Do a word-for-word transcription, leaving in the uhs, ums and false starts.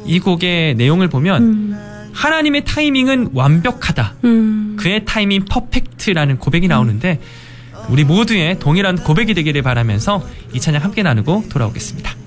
이 곡의 내용을 보면 음. 하나님의 타이밍은 완벽하다. 음. 그의 타이밍 퍼펙트라는 고백이 나오는데 우리 모두의 동일한 고백이 되기를 바라면서 이 찬양 함께 나누고 돌아오겠습니다.